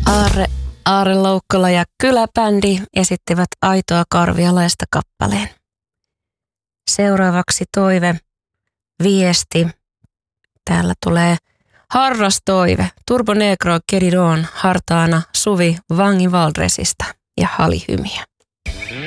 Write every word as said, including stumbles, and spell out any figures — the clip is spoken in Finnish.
Aarre, Aarre Loukkola ja Kyläbändi esittivät Aitoa Karvialaista kappaleen. Seuraavaksi toive, viesti. Täällä tulee harrastoive. Turbo Negro Kedidon, Hartaana, Suvi Vangi Valdresista ja Halihymiä.